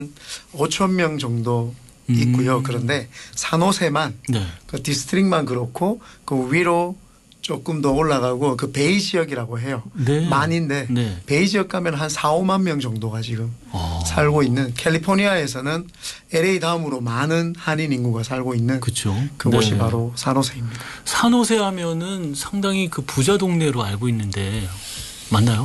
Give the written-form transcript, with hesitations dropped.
5천 명 정도 있고요. 그런데 산호세만 네. 그 디스트릭만 그렇고 그 위로 조금 더 올라가고 그 베이 지역이라고 해요. 네. 만인데 네. 베이 지역 가면 한 4, 5만 명 정도가 지금 살고 있는 캘리포니아에서는 LA 다음으로 많은 한인 인구가 살고 있는 그렇죠. 그곳이 네. 바로 산호세입니다. 산호세 하면은 상당히 그 부자 동네로 알고 있는데 맞나요?